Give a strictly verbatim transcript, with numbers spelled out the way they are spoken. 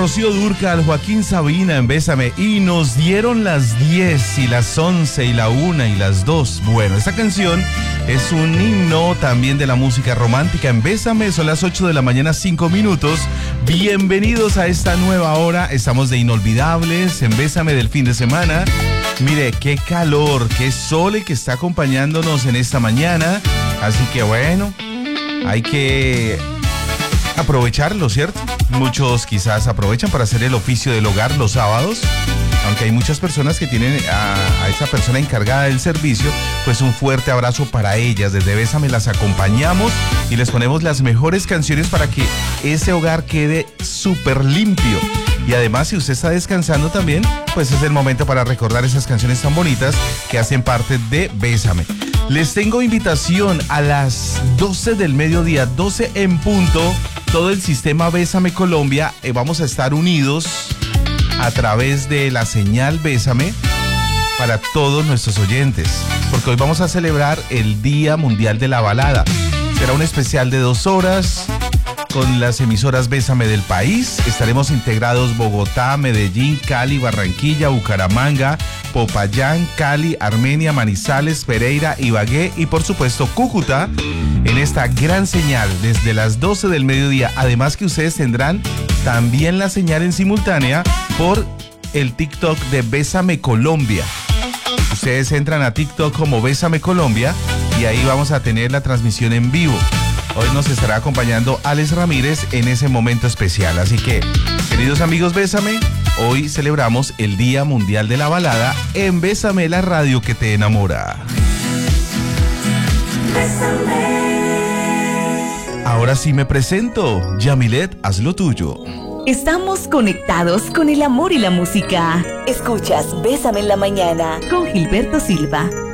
Rocío Dúrcal, Joaquín Sabina en Bésame, y nos dieron las diez y las once y la una y las dos. Bueno, esta canción es un himno también de la música romántica. En Bésame son las ocho de la mañana, cinco minutos. Bienvenidos a esta nueva hora. Estamos de inolvidables en Bésame del fin de semana. Mire, qué calor, qué sol el que está acompañándonos en esta mañana. Así que bueno, hay que aprovecharlo, ¿cierto? Muchos quizás aprovechan para hacer el oficio del hogar los sábados, aunque hay muchas personas que tienen a, a esa persona encargada del servicio. Pues un fuerte abrazo para ellas. Desde Bésame las acompañamos y les ponemos las mejores canciones para que ese hogar quede súper limpio. Y además, si usted está descansando también, pues es el momento para recordar esas canciones tan bonitas que hacen parte de Bésame. Les tengo invitación a las doce del mediodía, doce en punto. Todo el sistema Bésame Colombia, eh, vamos a estar unidos a través de la señal Bésame para todos nuestros oyentes, porque hoy vamos a celebrar el Día Mundial de la Balada. Será un especial de dos horas con las emisoras Bésame del país. Estaremos integrados Bogotá, Medellín, Cali, Barranquilla, Bucaramanga, Popayán, Cali, Armenia, Manizales, Pereira, Ibagué y por supuesto Cúcuta en esta gran señal desde las doce del mediodía. Además que ustedes tendrán también la señal en simultánea por el TikTok de Bésame Colombia. Ustedes entran a TikTok como Bésame Colombia y ahí vamos a tener la transmisión en vivo. Hoy nos estará acompañando Alex Ramírez en ese momento especial. Así que, queridos amigos Bésame, hoy celebramos el Día Mundial de la Balada en Bésame, la radio que te enamora. Bésame. Ahora sí me presento. Yamilet, haz lo tuyo. Estamos conectados con el amor y la música. Escuchas Bésame en la mañana con Gilberto Silva.